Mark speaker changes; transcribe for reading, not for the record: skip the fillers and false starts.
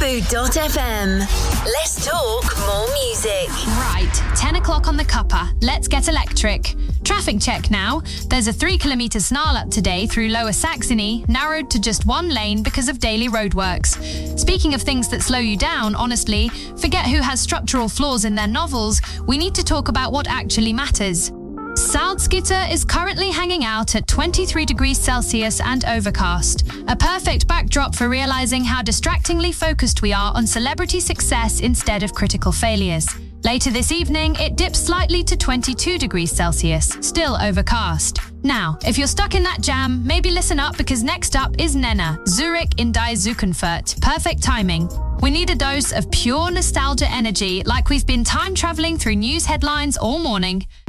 Speaker 1: Food.fm. Let's talk more music.
Speaker 2: Right, 10 o'clock on the cuppa. Let's get electric. Traffic check now. There's a 3-kilometre snarl up today through Lower Saxony, narrowed to just one lane because of daily roadworks. Speaking of things that slow you down, honestly, forget who has structural flaws in their novels. We need to talk about what actually matters. Salzgitter is currently hanging out at 23 degrees Celsius and overcast. A perfect backdrop for realizing how distractingly focused we are on celebrity success instead of critical failures. Later this evening, it dips slightly to 22 degrees Celsius, still overcast. Now, if you're stuck in that jam, maybe listen up because next up is Nena, Zurich in Die Zukunft. Perfect timing. We need a dose of pure nostalgia energy like we've been time traveling through news headlines all morning.